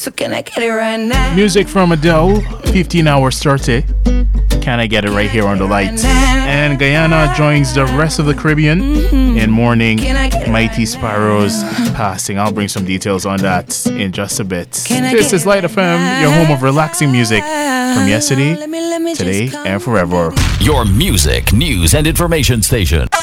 So can I get it right now? Music from Adele, 15 hours started. Can I get it right here on the light? And Guyana joins the rest of the Caribbean in mourning Mighty Sparrows passing. I'll bring some details on that in just a bit. This is Light FM, your home of relaxing music from yesterday, today, and forever. Your music, news, and information station.